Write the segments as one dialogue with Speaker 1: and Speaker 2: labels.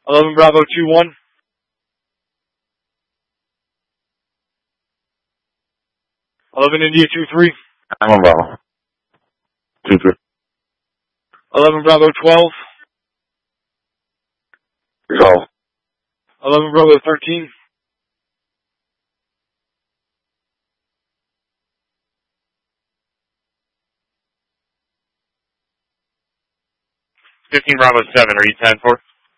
Speaker 1: 11 Bravo 2-1. 11 India 2-3.
Speaker 2: I'm on Bravo. 2-3.
Speaker 1: 11 Bravo 12.
Speaker 2: Resolve.
Speaker 1: 11 Bravo 13. 15 Bravo 7, are you 10-4?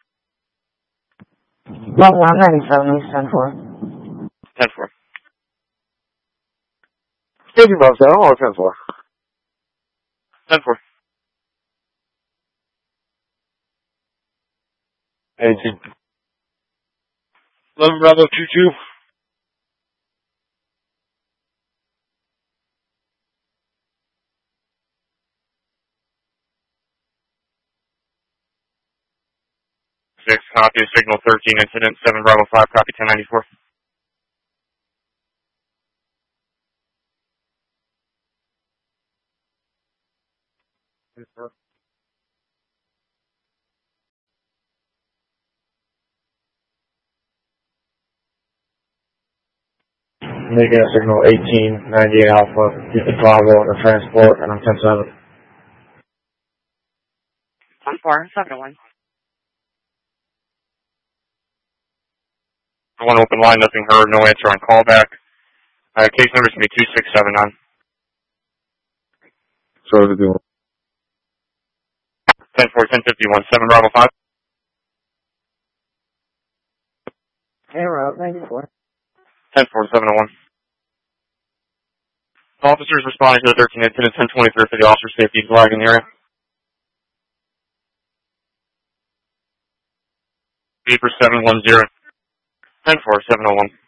Speaker 3: Bravo 197, he's 10-4.
Speaker 1: 10-4.
Speaker 2: 15 Bravo 7, or 10-4?
Speaker 1: 10-4.
Speaker 2: 18.
Speaker 1: 11 Bravo 2-2. 6, copy, signal 13, incident 7 Bravo 5, copy 1094.
Speaker 2: Making a signal 1898 Alpha, get the Bravo and the transport, and I'm 10-7.
Speaker 3: 10-4, 7-1.
Speaker 1: One open line, nothing heard, no answer on callback. Case number's going to be 2679.
Speaker 2: So to do
Speaker 1: 10-4, 1051, 7 Bravo 5.
Speaker 3: Hey, route 94.
Speaker 1: 10-4, 701. Officers responding to the 13 incident, 1023 for the officer safety flag in the area. Beeper 710. 10-4, 701.